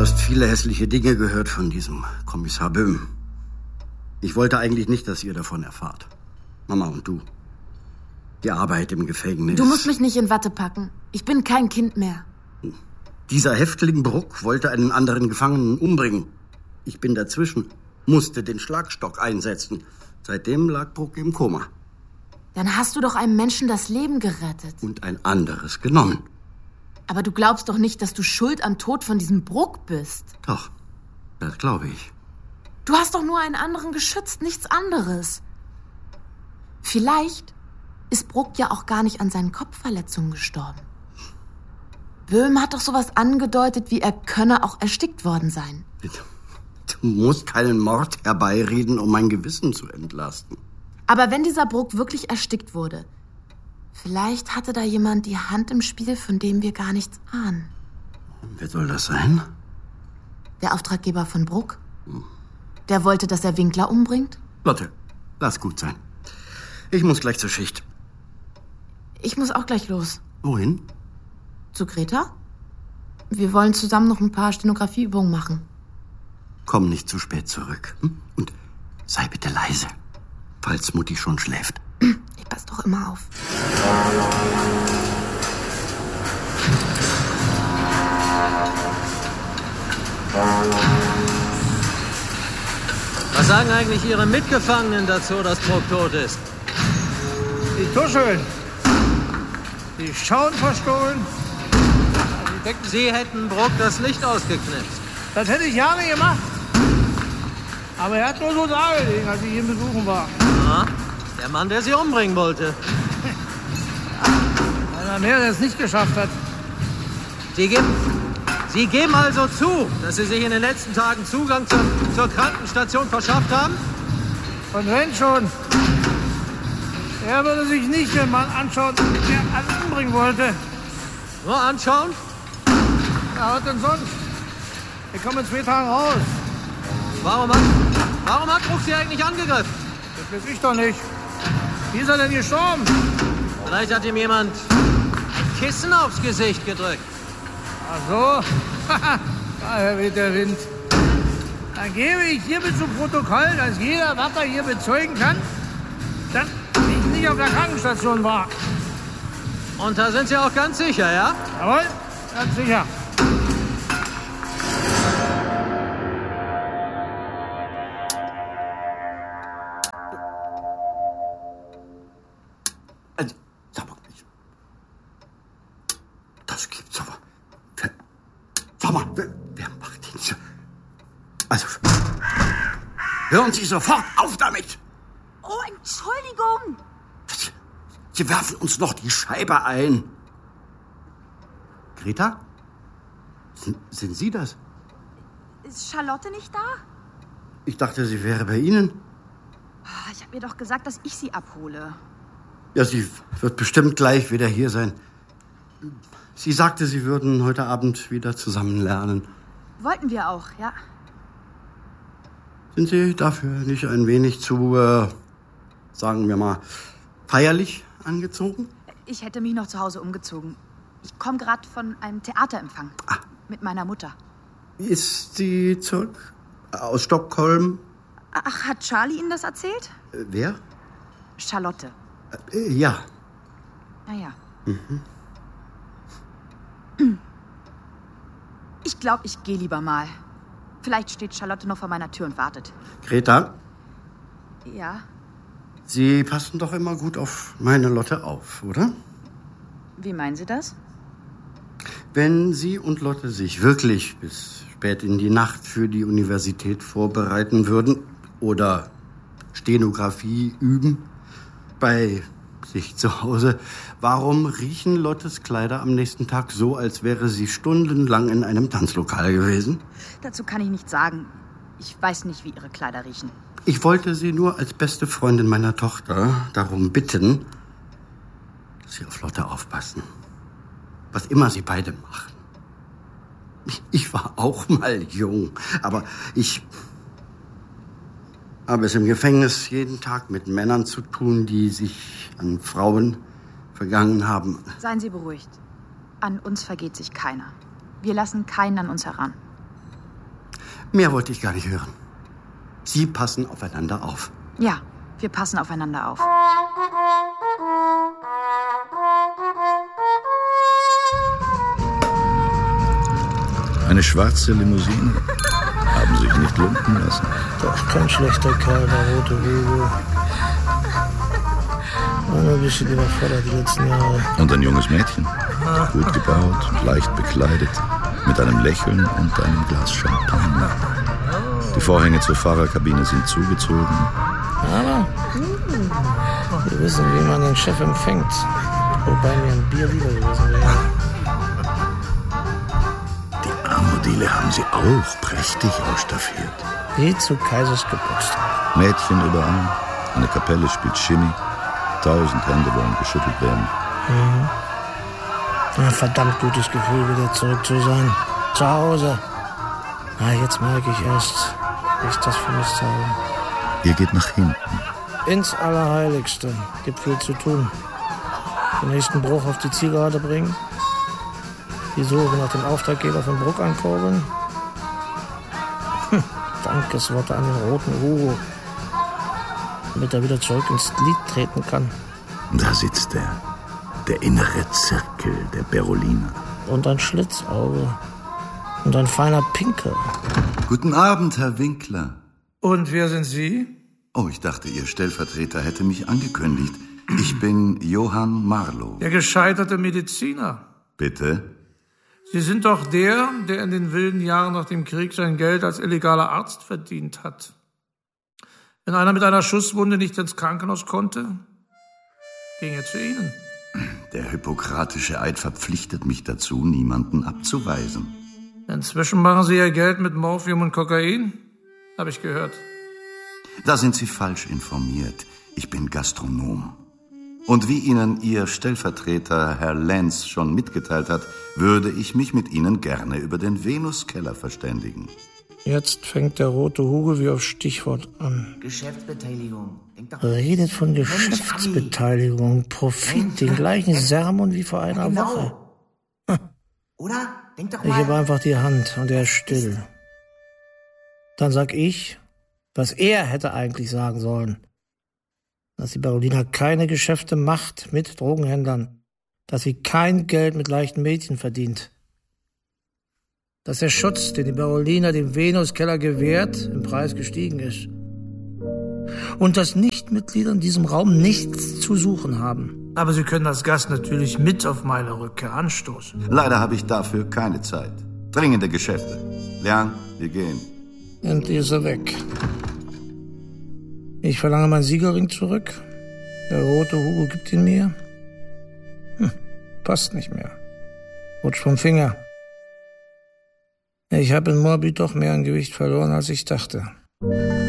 hast viele hässliche Dinge gehört von diesem Kommissar Böhm. Ich wollte eigentlich nicht, dass ihr davon erfahrt. Mama und du. Die Arbeit im Gefängnis. Du musst mich nicht in Watte packen. Ich bin kein Kind mehr. Dieser Häftling Bruck wollte einen anderen Gefangenen umbringen. Ich bin dazwischen, musste den Schlagstock einsetzen. Seitdem lag Bruck im Koma. Dann hast du doch einem Menschen das Leben gerettet. Und ein anderes genommen. Aber du glaubst doch nicht, dass du schuld am Tod von diesem Bruck bist. Doch, das glaube ich. Du hast doch nur einen anderen geschützt, nichts anderes. Vielleicht ist Bruck ja auch gar nicht an seinen Kopfverletzungen gestorben. Böhm hat doch sowas angedeutet, wie er könne auch erstickt worden sein. Du musst keinen Mord herbeireden, um mein Gewissen zu entlasten. Aber wenn dieser Bruck wirklich erstickt wurde, vielleicht hatte da jemand die Hand im Spiel, von dem wir gar nichts ahnen. Wer soll das sein? Der Auftraggeber von Bruck? Der wollte, dass er Winkler umbringt? Lotte, lass gut sein. Ich muss gleich zur Schicht. Ich muss auch gleich los. Wohin? Zu Greta? Wir wollen zusammen noch ein paar Stenografieübungen machen. Komm nicht zu spät zurück. Und sei bitte leise, falls Mutti schon schläft. Ich pass doch immer auf. Was sagen eigentlich Ihre Mitgefangenen dazu, dass Bruck tot ist? Die tuscheln. Die schauen verstohlen. Sie denken, Sie hätten Bruck das Licht ausgeknipst. Das hätte ich Jahre gemacht. Aber er hat nur so da gelegen, als ich ihn besuchen war. Aha. Der Mann, der Sie umbringen wollte. Einer mehr, der es nicht geschafft hat. Sie geben also zu, dass Sie sich in den letzten Tagen Zugang zur Krankenstation verschafft haben? Und wenn schon. Er würde sich nicht den Mann anschauen, der alle umbringen wollte. Nur anschauen? Na, was denn sonst? Wir kommen in 2 Tagen raus. Warum hat Bruck Sie eigentlich angegriffen? Das weiß ich doch nicht. Wie ist er denn gestorben? Vielleicht hat ihm jemand ein Kissen aufs Gesicht gedrückt. Ach so. Daher weht der Wind. Dann gebe ich hiermit zu Protokoll, dass jeder Wärter hier bezeugen kann, dass ich nicht auf der Krankenstation war. Und da sind Sie auch ganz sicher, ja? Jawohl, ganz sicher. Das gibt's aber. Sag mal, wer macht den so? Also, hören Sie sofort auf damit! Oh, Entschuldigung! Sie werfen uns noch die Scheibe ein. Greta? Sind Sie das? Ist Charlotte nicht da? Ich dachte, sie wäre bei Ihnen. Ich habe ihr doch gesagt, dass ich sie abhole. Ja, sie wird bestimmt gleich wieder hier sein. Sie sagte, Sie würden heute Abend wieder zusammen lernen. Wollten wir auch, ja. Sind Sie dafür nicht ein wenig zu, sagen wir mal, feierlich angezogen? Ich hätte mich noch zu Hause umgezogen. Ich komme gerade von einem Theaterempfang. Mit meiner Mutter. Ist sie zurück? Aus Stockholm? Ach, hat Charlie Ihnen das erzählt? Wer? Charlotte. Ja. Naja. Ich glaube, ich gehe lieber mal. Vielleicht steht Charlotte noch vor meiner Tür und wartet. Greta? Ja? Sie passen doch immer gut auf meine Lotte auf, oder? Wie meinen Sie das? Wenn Sie und Lotte sich wirklich bis spät in die Nacht für die Universität vorbereiten würden oder Stenografie üben bei sich zu Hause, warum riechen Lottes Kleider am nächsten Tag so, als wäre sie stundenlang in einem Tanzlokal gewesen? Dazu kann ich nichts sagen. Ich weiß nicht, wie Ihre Kleider riechen. Ich wollte Sie nur als beste Freundin meiner Tochter darum bitten, dass Sie auf Lotte aufpassen. Was immer Sie beide machen. Ich war auch mal jung, aber ich habe es im Gefängnis jeden Tag mit Männern zu tun, die sich an Frauen vergangen haben. Seien Sie beruhigt. An uns vergeht sich keiner. Wir lassen keinen an uns heran. Mehr wollte ich gar nicht hören. Sie passen aufeinander auf. Ja, wir passen aufeinander auf. Eine schwarze Limousine. Haben sich nicht lumpen lassen. Doch kein schlechter Kerl, der rote Hugo. War nur ein bisschen überfordert die letzten Jahre. Und ein junges Mädchen. Gut gebaut, leicht bekleidet, mit einem Lächeln und einem Glas Champagner. Die Vorhänge zur Fahrerkabine sind zugezogen. Aber wir wissen, wie man den Chef empfängt. Wobei mir ein Bier lieber gewesen wäre. Die Armodile haben sie auch prächtig ausstaffiert. Wie zu Kaisers Geburtstag. Mädchen überall. Eine Kapelle spielt Shimmy. 1000 Hände wollen geschüttelt werden. Ein verdammt gutes Gefühl, wieder zurück zu sein. Zu Hause. Jetzt merke ich erst, wie ich das vermisst habe. Ihr geht nach hinten. Ins Allerheiligste. Gibt viel zu tun. Den nächsten Bruch auf die Zielgerade bringen. Die Suche nach dem Auftraggeber von Bruck ankurbeln. Dankesworte an den roten Hugo. Damit er wieder zurück ins Lied treten kann. Da sitzt er. Der innere Zirkel der Berolina. Und ein Schlitzauge. Und ein feiner Pinkel. Guten Abend, Herr Winkler. Und wer sind Sie? Oh, ich dachte, Ihr Stellvertreter hätte mich angekündigt. Ich bin Johann Marlow. Der gescheiterte Mediziner. Bitte? Sie sind doch der in den wilden Jahren nach dem Krieg sein Geld als illegaler Arzt verdient hat. Wenn einer mit einer Schusswunde nicht ins Krankenhaus konnte, ging er zu Ihnen. Der hippokratische Eid verpflichtet mich dazu, niemanden abzuweisen. Inzwischen machen Sie Ihr Geld mit Morphium und Kokain, habe ich gehört. Da sind Sie falsch informiert. Ich bin Gastronom. Und wie Ihnen Ihr Stellvertreter, Herr Lenz, schon mitgeteilt hat, würde ich mich mit Ihnen gerne über den Venuskeller verständigen. Jetzt fängt der rote Hugo wie auf Stichwort an. Geschäftsbeteiligung. Redet von Geschäftsbeteiligung, Profit, den gleichen Sermon wie vor einer Woche. Oder? Denk doch Ich mal. habe einfach die Hand und er ist still. Dann sag ich, was er hätte eigentlich sagen sollen. Dass die Berolina keine Geschäfte macht mit Drogenhändlern. Dass sie kein Geld mit leichten Mädchen verdient. Dass der Schutz, den die Berolina dem Venuskeller gewährt, im Preis gestiegen ist. Und dass Nichtmitglieder in diesem Raum nichts zu suchen haben. Aber sie können als Gast natürlich mit auf meine Rückkehr anstoßen. Leider habe ich dafür keine Zeit. Dringende Geschäfte. Liang, wir gehen. Endlich ist er weg. Ich verlange meinen Siegelring zurück. Der rote Hugo gibt ihn mir. Passt nicht mehr. Rutscht vom Finger. Ich habe in Moabit doch mehr an Gewicht verloren, als ich dachte.